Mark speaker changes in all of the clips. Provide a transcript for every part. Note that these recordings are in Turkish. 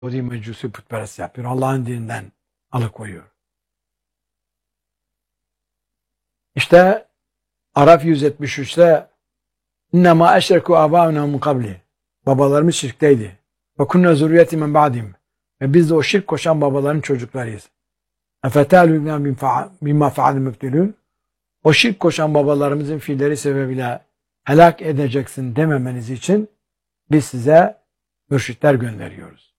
Speaker 1: Yahudi mecusi putperest yapıyor. Allah'ın dininden alıkoyuyor. İşte Araf 173'te İnnemâ eşrekû âbâuna min kabli. Babalarımız şirkteydi. Ve kunnâ zürriyeti men ba'dim. Ve biz de o şirk koşan babaların çocuklarıyız. Efetâlûnâ bimâ fe'al mübtilûn. O şirk koşan babalarımızın fiilleri sebebiyle helak edeceksin dememeniz için biz size mürşitler gönderiyoruz.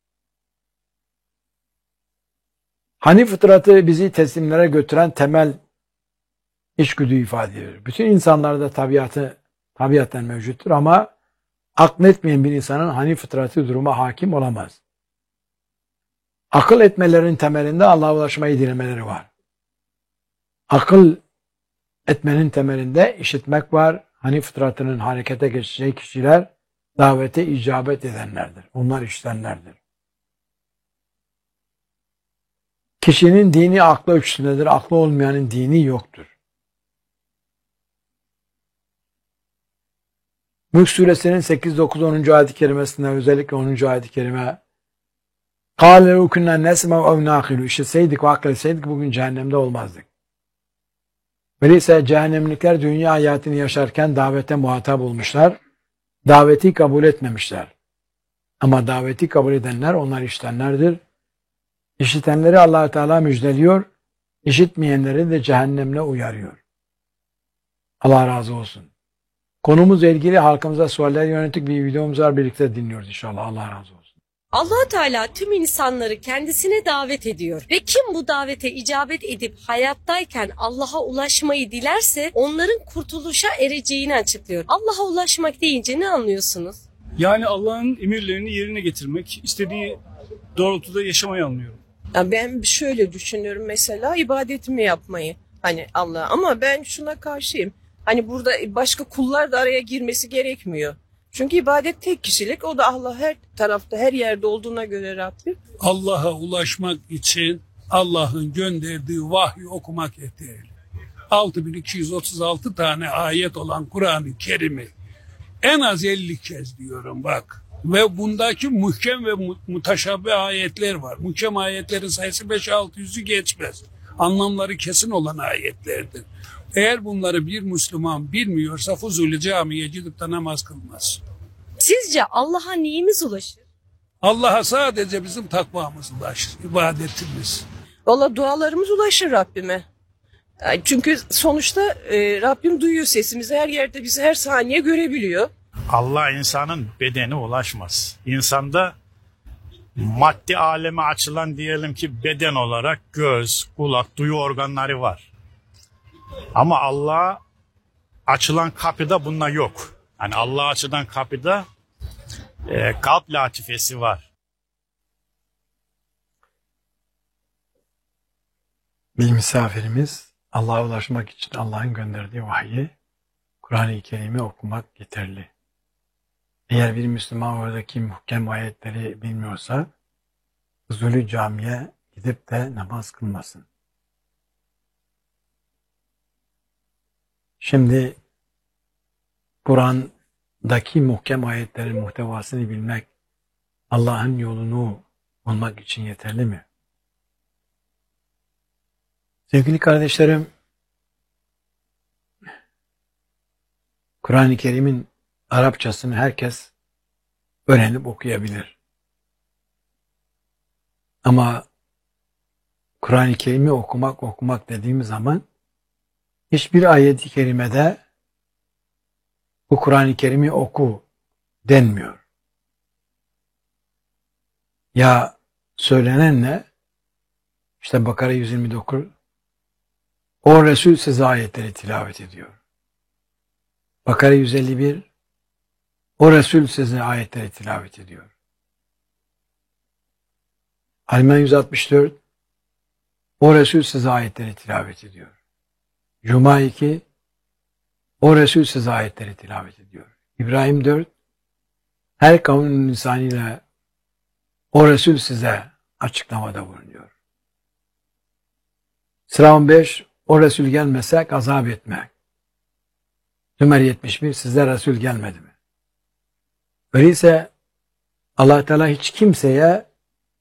Speaker 1: Hanif fıtratı bizi teslimlere götüren temel içgüdü ifade ediyor. Bütün insanlarda tabiatten mevcuttur ama akletmeyen bir insanın hanif fıtratı duruma hakim olamaz. Akıl etmelerinin temelinde Allah'a ulaşmayı dilemeleri var. Akıl etmenin temelinde işitmek var. Hanif fıtratının harekete geçeceği kişiler davete icabet edenlerdir. Onlar işitenlerdir. Kişinin dini aklı ölçüsündedir. Aklı olmayanın dini yoktur. Mülk suresinin 8, 9, 10. ayet-i kerimesinde özellikle 10. ayet-i kerime قَالَ لَوْ كُنَّا نَسْمَعُ اَوْ نَاقِلُ İşitseydik ve akletseydik bugün cehennemde olmazdık. Öyleyse cehennemlikler dünya hayatını yaşarken davete muhatap olmuşlar. Daveti kabul etmemişler. Ama daveti kabul edenler onlar işitenlerdir. İşitenleri Allah-u Teala müjdeliyor. İşitmeyenleri de cehennemle uyarıyor. Allah razı olsun. Konumuzla ilgili halkımıza sualler yönelik bir videomuz var. Birlikte dinliyoruz inşallah. Allah razı olsun.
Speaker 2: Allah Teala tüm insanları kendisine davet ediyor ve kim bu davete icabet edip hayattayken Allah'a ulaşmayı dilerse onların kurtuluşa ereceğini açıklıyor. Allah'a ulaşmak deyince ne anlıyorsunuz?
Speaker 3: Yani Allah'ın emirlerini yerine getirmek, istediği doğrultuda yaşamayı anlıyorum.
Speaker 4: Ya ben şöyle düşünüyorum mesela ibadetimi yapmayı hani Allah ama ben şuna karşıyım. Hani burada başka kullar da araya girmesi gerekmiyor. Çünkü ibadet tek kişilik. O da Allah her tarafta, her yerde olduğuna göre Rabbim.
Speaker 5: Allah'a ulaşmak için Allah'ın gönderdiği vahyi okumak yeterli. 6236 tane ayet olan Kur'an-ı Kerim'i en az 50 kez diyorum bak. Ve bundaki muhkem ve muteşabbih ayetler var. Muhkem ayetlerin sayısı 5-600'ü geçmez. Anlamları kesin olan ayetlerdir. Eğer bunları bir Müslüman bilmiyorsa Fuzuli camiye gidip de namaz kılmaz.
Speaker 2: Sizce Allah'a neyimiz ulaşır?
Speaker 5: Allah'a sadece bizim takvamız ulaşır, ibadetimiz.
Speaker 4: Valla dualarımız ulaşır Rabbime. Çünkü sonuçta Rabbim duyuyor sesimizi, her yerde bizi her saniye görebiliyor.
Speaker 6: Allah insanın bedeni ulaşmaz. İnsanda maddi aleme açılan diyelim ki beden olarak göz, kulak, duyu organları var. Ama Allah'a açılan kapıda bunlar yok. Yani Allah'a açılan kapıda kalp latifesi var.
Speaker 1: Bir misafirimiz Allah'a ulaşmak için Allah'ın gönderdiği vahyi, Kur'an-ı Kerim'i okumak yeterli. Eğer bir Müslüman oradaki muhkem ayetleri bilmiyorsa, Fuzuli camiye gidip de namaz kılmasın. Şimdi Kur'an'daki muhkem ayetlerin muhtevasını bilmek, Allah'ın yolunu bulmak için yeterli mi? Sevgili kardeşlerim, Kur'an-ı Kerim'in Arapçasını herkes öğrenip okuyabilir. Ama Kur'an-ı Kerim'i okumak dediğimiz zaman hiçbir ayet-i kerimede bu Kur'an-ı Kerim'i oku denmiyor. Ya söylenen ne? İşte Bakara 129 o Resul size ayetleri tilavet ediyor. Bakara 151 o Resul size ayetleri tilavet ediyor. Alman 164 o Resul size ayetleri tilavet ediyor. Cuma 2 o Resul size ayetleri tilavet ediyor. İbrahim 4 her kavmin insaniyle o Resul size açıklamada bulunuyor. Sıra 15 o Resul gelmese gazap etmek. Zümer 71 size Resul gelmedi mi? Öyleyse Allah Teala hiç kimseye